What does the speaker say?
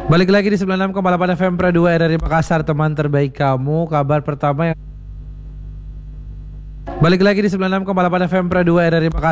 Balik lagi di 96,8 FM Pro 2 dari Makassar, teman terbaik kamu. Kabar pertama yang Balik lagi di 96,8 FM Pro 2 dari Makassar.